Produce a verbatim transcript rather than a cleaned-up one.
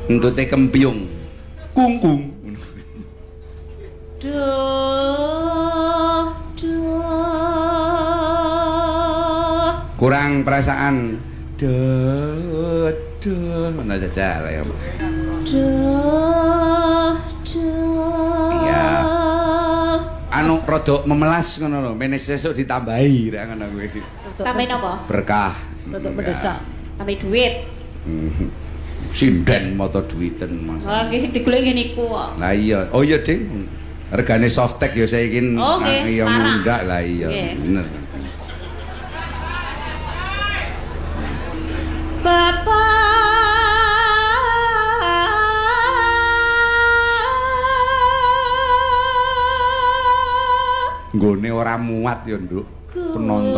Entute kempiung. Kungkung. Duh, duh. Kurang perasaan. Duh, duh. Mana jajal ya. Duh, duh. Iya. Anu rodok memelas ngono lho, mene sesuk ditambahi rek ngono kuwi. Tambahin apa? Berkah. Rodok mendesak. Tambahin duit. Hmm. Sinden moto duiten Mas. Wah, iki sing digolek ngene iku kok. Lah iya. Oh iya, Ding. Regane softtek ya saiki oh, okay. iya Larang. mundak lah iya. Okay. Bener. Bapak Nggone ora muat ya, Nduk. Penonton